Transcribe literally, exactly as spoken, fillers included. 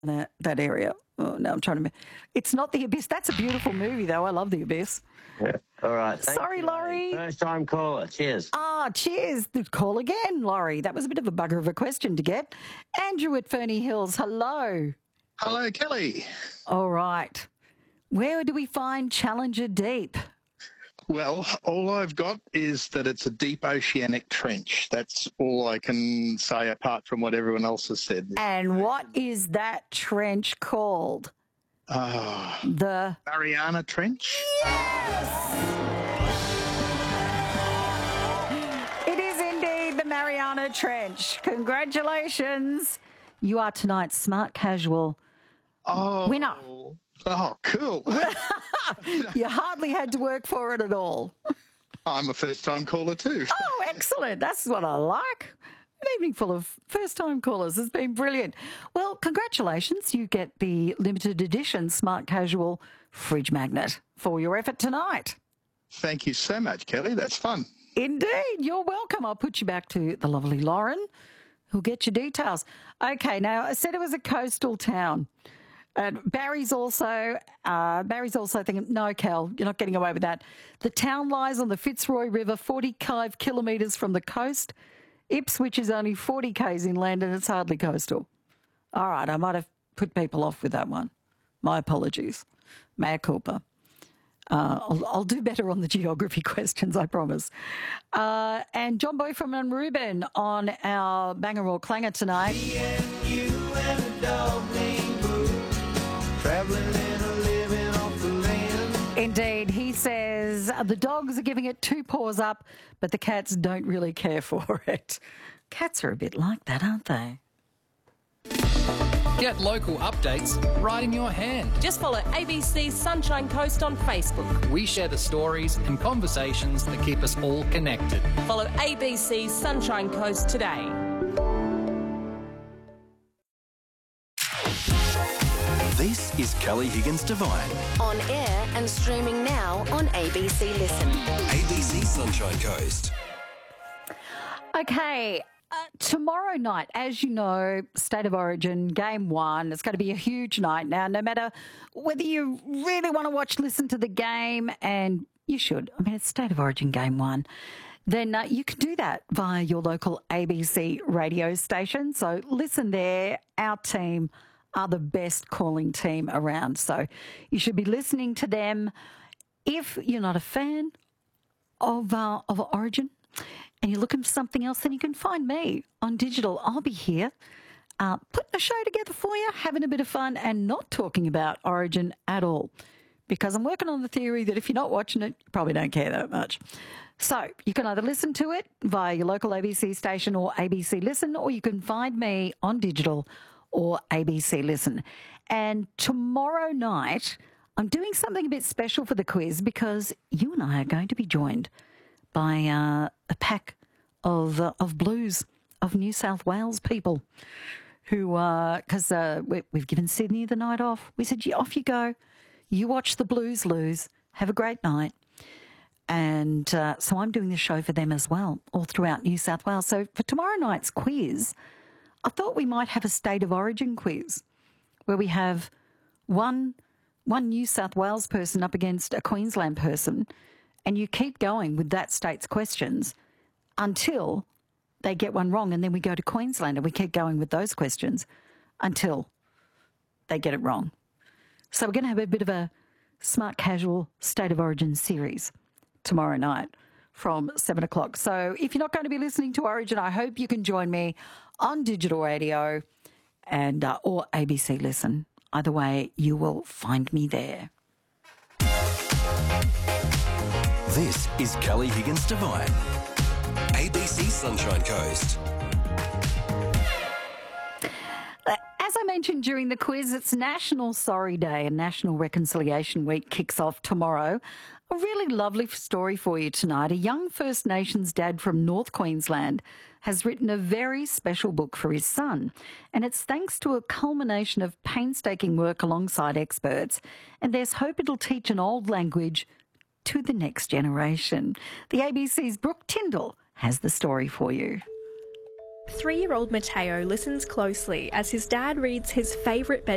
that, that area. Oh, no, I'm trying to... It's not The Abyss. That's a beautiful movie, though. I love The Abyss. Yeah. All right. Thank Sorry, you, Laurie. First time caller. Cheers. Ah, cheers. Call again, Laurie. That was a bit of a bugger of a question to get. Andrew at Ferny Hills, hello. Hello, Kelly. All right. Where do we find Challenger Deep? Well, all I've got is that it's a deep oceanic trench. That's all I can say apart from what everyone else has said. And what is that trench called? Uh, The Mariana Trench? Yes! It is indeed the Mariana Trench. Congratulations. You are tonight's Smart Casual Oh, winner. Oh, cool. You hardly had to work for it at all. I'm a first-time caller too. Oh, excellent. That's what I like. An evening full of first-time callers has been brilliant. Well, congratulations. You get the limited edition Smart Casual fridge magnet for your effort tonight. Thank you so much, Kelly. That's fun. Indeed. You're welcome. I'll put you back to the lovely Lauren, who'll get your details. Okay, now, I said it was a coastal town. And Barry's also, uh, Barry's also thinking, no, Cal, you're not getting away with that. The town lies on the Fitzroy River, forty-five kilometres from the coast. Ipswich is only forty k's inland and it's hardly coastal. All right, I might have put people off with that one. My apologies. Mea culpa. Uh, I'll, I'll do better on the geography questions, I promise. Uh, and John Boyfrom and Ruben on our Banger or Clanger tonight. Me and you and a dog named Boo, traveling and living off the land. Indeed, he says the dogs are giving it two paws up, but the cats don't really care for it. Cats are a bit like that, aren't they? Get local updates right in your hand. Just follow A B C Sunshine Coast on Facebook. We share the stories and conversations that keep us all connected. Follow A B C Sunshine Coast today. This is Kelly Higgins Divine. On air and streaming now on A B C Listen. A B C Sunshine Coast. Okay, uh, tomorrow night, as you know, State of Origin, Game one, it's going to be a huge night. Now, no matter whether you really want to watch, listen to the game, and you should, I mean, it's State of Origin Game one, then uh, you can do that via your local A B C radio station. So listen there, our team are the best calling team around. So you should be listening to them. If you're not a fan of uh, of Origin and you're looking for something else, then you can find me on digital. I'll be here uh, putting a show together for you, having a bit of fun and not talking about Origin at all, because I'm working on the theory that if you're not watching it, you probably don't care that much. So you can either listen to it via your local A B C station or A B C Listen, or you can find me on digital or A B C Listen. And tomorrow night, I'm doing something a bit special for the quiz because you and I are going to be joined by uh, a pack of uh, of blues, of New South Wales people who, because uh, uh, we, we've given Sydney the night off. We said, yeah, off you go. You watch the Blues lose. Have a great night. And uh, so I'm doing the show for them as well, all throughout New South Wales. So for tomorrow night's quiz, I thought we might have a State of Origin quiz where we have one one New South Wales person up against a Queensland person, and you keep going with that state's questions until they get one wrong, and then we go to Queensland and we keep going with those questions until they get it wrong. So we're going to have a bit of a Smart Casual State of Origin series tomorrow night from seven o'clock. So if you're not going to be listening to Origin, I hope you can join me on digital radio and uh, or A B C Listen. Either way, you will find me there. This is Kelly Higgins Divine. A B C Sunshine Coast. As I mentioned during the quiz, it's National Sorry Day and National Reconciliation Week kicks off tomorrow. A really lovely story for you tonight. A young First Nations dad from North Queensland has written a very special book for his son, and it's thanks to a culmination of painstaking work alongside experts, and there's hope it'll teach an old language to the next generation. The A B C's Brooke Tyndall has the story for you. Three-year-old Mateo listens closely as his dad reads his favourite bedtime